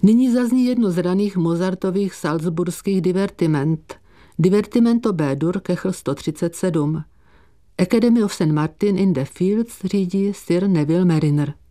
Nyní zazní jedno z raných Mozartových salzburských divertiment. Divertimento B-dur Kechl 137. Academy of St. Martin in the Fields řídí Sir Neville Mariner.